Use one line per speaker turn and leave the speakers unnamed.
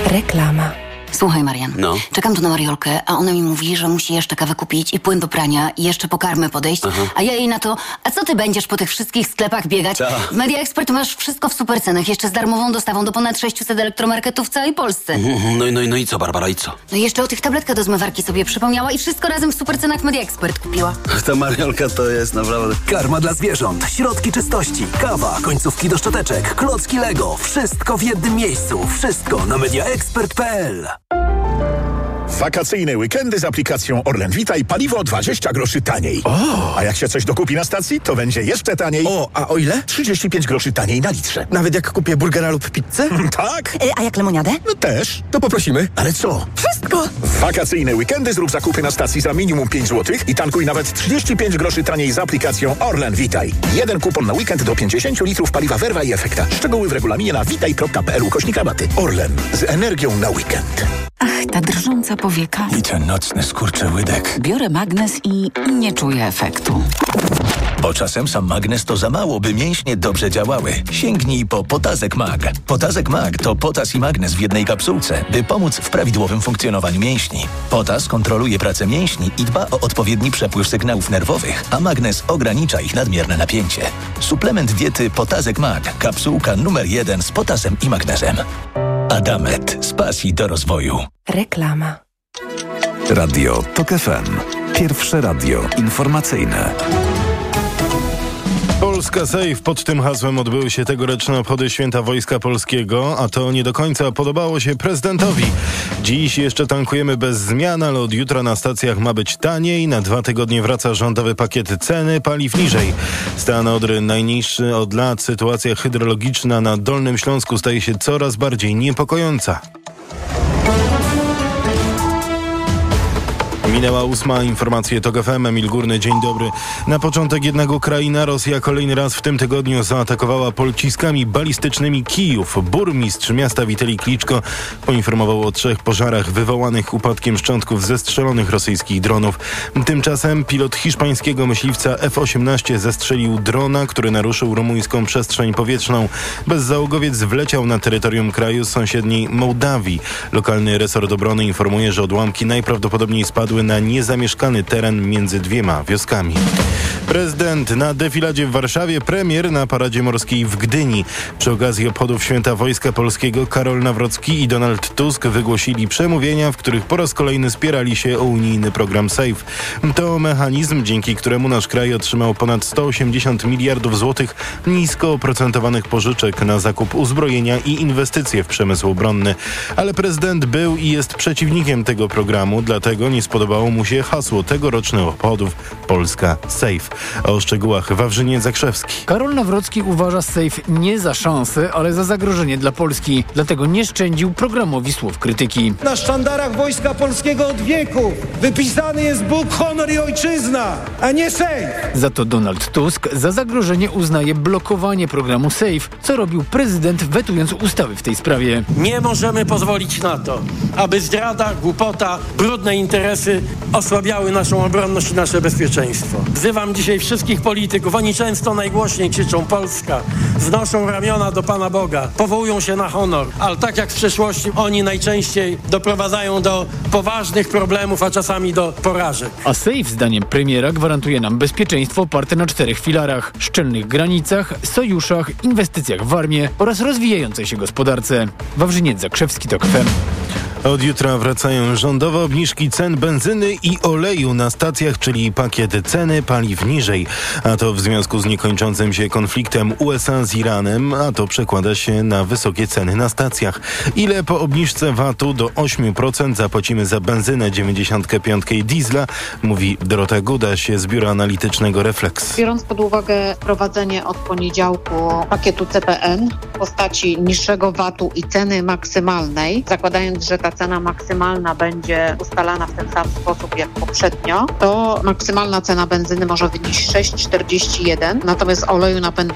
Reklama.
Słuchaj, Marian, czekam tu na Mariolkę, a ona mi mówi, że musi jeszcze kawę kupić i płyn do prania i jeszcze po karmę podejść, a ja jej na to, a co ty będziesz po tych wszystkich sklepach biegać? W Media Expert masz wszystko w supercenach, jeszcze z darmową dostawą do ponad 600 elektromarketów w całej Polsce.
No i co, Barbara, i co?
No i jeszcze o tych tabletkach do zmywarki sobie przypomniała i wszystko razem w supercenach w Media Expert kupiła.
Ta Mariolka to jest naprawdę...
Karma dla zwierząt, środki czystości, kawa, końcówki do szczoteczek, klocki Lego. Wszystko w jednym miejscu. Wszystko na mediaexpert.pl.
Wakacyjne weekendy z aplikacją Orlen Vitaj paliwo 20 groszy taniej. A jak się coś dokupi na stacji, to będzie jeszcze taniej.
A o ile?
35 groszy taniej na litrze.
Nawet jak kupię burgera lub pizzę?
Tak?
A jak lemoniadę?
No też.
To poprosimy.
Ale co?
Wszystko!
W wakacyjne weekendy zrób zakupy na stacji za minimum 5 zł i tankuj nawet 35 groszy taniej z aplikacją Orlen Vitaj. Jeden kupon na weekend do 50 litrów paliwa Verva i Efekta. Szczegóły w regulaminie na vitaj.pl/rabaty. Orlen. Z energią na weekend.
Ach, ta drżąca powieka.
I ten nocny skurczy łydek.
Biorę magnes i nie czuję efektu.
Bo czasem sam magnes to za mało, by mięśnie dobrze działały. Sięgnij po Potazek Mag. Potazek Mag to potas i magnes w jednej kapsułce, by pomóc w prawidłowym funkcjonowaniu mięśni. Potas kontroluje pracę mięśni i dba o odpowiedni przepływ sygnałów nerwowych, a magnes ogranicza ich nadmierne napięcie. Suplement diety Potazek Mag. Kapsułka numer 1 z potasem i magnezem. Adamet. Z pasji do rozwoju.
Reklama.
Radio TOK FM. Pierwsze radio informacyjne.
Polska Safe. Pod tym hasłem odbyły się tegoroczne obchody Święta Wojska Polskiego, a to nie do końca podobało się prezydentowi. Dziś jeszcze tankujemy bez zmian, ale od jutra na stacjach ma być taniej. Na 2 tygodnie wraca rządowy pakiet ceny paliw niżej. Stan Odry najniższy od lat. Sytuacja hydrologiczna na Dolnym Śląsku staje się coraz bardziej niepokojąca. Minęła 8. Informacje TOK FM. Emil Górny, dzień dobry. Na początek jednak Ukraina. Rosja kolejny raz w tym tygodniu zaatakowała pociskami balistycznymi Kijów. Burmistrz miasta Witali Kliczko poinformował o 3 pożarach wywołanych upadkiem szczątków zestrzelonych rosyjskich dronów. Tymczasem pilot hiszpańskiego myśliwca F-18 zestrzelił drona, który naruszył rumuńską przestrzeń powietrzną. Bezzałogowiec wleciał na terytorium kraju z sąsiedniej Mołdawii. Lokalny resort obrony informuje, że odłamki najprawdopodobniej spadły na niezamieszkany teren między 2 wioskami. Prezydent na defiladzie w Warszawie, premier na paradzie morskiej w Gdyni. Przy okazji obchodów Święta Wojska Polskiego Karol Nawrocki i Donald Tusk wygłosili przemówienia, w których po raz kolejny spierali się o unijny program SAFE. To mechanizm, dzięki któremu nasz kraj otrzymał ponad 180 miliardów złotych nisko oprocentowanych pożyczek na zakup uzbrojenia i inwestycje w przemysł obronny. Ale prezydent był i jest przeciwnikiem tego programu, dlatego nie spodobało mu się hasło tegorocznych obchodów Polska SAFE. O szczegółach Wawrzyniec Zakrzewski.
Karol Nawrocki uważa SAFE nie za szansę, ale za zagrożenie dla Polski. Dlatego nie szczędził programowi słów krytyki.
Na sztandarach Wojska Polskiego od wieków wypisany jest Bóg, honor i ojczyzna, a nie SAFE.
Za to Donald Tusk za zagrożenie uznaje blokowanie programu SAFE, co robił prezydent, wetując ustawy w tej sprawie.
Nie możemy pozwolić na to, aby zdrada, głupota, brudne interesy osłabiały naszą obronność i nasze bezpieczeństwo. Wzywam dzisiaj wszystkich polityków. Oni często najgłośniej krzyczą Polska, znoszą ramiona do Pana Boga, powołują się na honor, ale tak jak w przeszłości oni najczęściej doprowadzają do poważnych problemów, a czasami do porażek.
A SAFE, zdaniem premiera, gwarantuje nam bezpieczeństwo oparte na 4 filarach: szczelnych granicach, sojuszach, inwestycjach w armię oraz rozwijającej się gospodarce. Wawrzyniec Zakrzewski, TOK FM.
Od jutra wracają rządowe obniżki cen benzyny i oleju na stacjach, czyli pakiet ceny paliw niżej. A to w związku z niekończącym się konfliktem USA z Iranem, a to przekłada się na wysokie ceny na stacjach. Ile po obniżce VAT-u do 8% zapłacimy za benzynę 95 i diesla, mówi Dorota Gudaś z biura analitycznego Reflex.
Biorąc pod uwagę wprowadzenie od poniedziałku pakietu CPN w postaci niższego VAT-u i ceny maksymalnej, zakładając, że ta cena maksymalna będzie ustalana w ten sam sposób jak poprzednio, to maksymalna cena benzyny może wynieść 6,41, natomiast oleju napędowego